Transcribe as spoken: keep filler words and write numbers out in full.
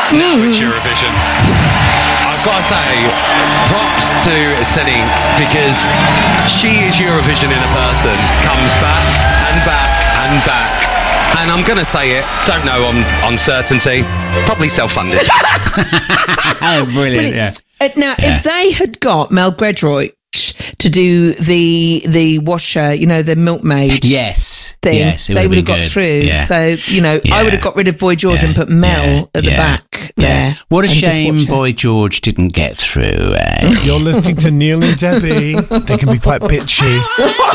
Now it's Eurovision. I've got to say, props to Seninx, because she is Eurovision in a person. Comes back and back and back. And I'm going to say it, don't know on, on certainty, probably self-funded. Brilliant, Brilliant. Yeah. Uh, now, yeah. if they had got Mel Gredroy to do the the washer, you know, the milkmaid yes, thing, yes, they would have got good. through. Yeah. So, you know, yeah. I would have got rid of Boy George yeah. and put Mel yeah. at the yeah. back yeah. there. What a shame Boy George didn't get through. Eh? You're listening to Neil and Debbie. They can be quite bitchy.